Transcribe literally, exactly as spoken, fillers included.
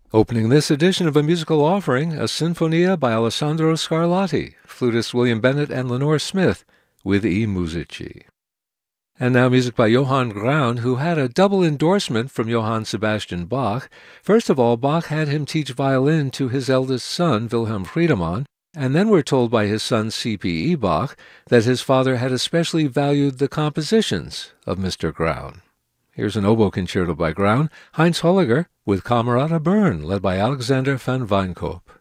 Opening this edition of A Musical Offering, a Sinfonia by Alessandro Scarlatti, flutist William Bennett and Lenore Smith, with I Musici. And now music by Johann Graun, who had a double endorsement from Johann Sebastian Bach. First of all, Bach had him teach violin to his eldest son, Wilhelm Friedemann, and then we're told by his son C P E Bach that his father had especially valued the compositions of Mister Graun. Here's an oboe concerto by Graun, Heinz Holliger, with Camerata Bern, led by Alexander van Wijnkop.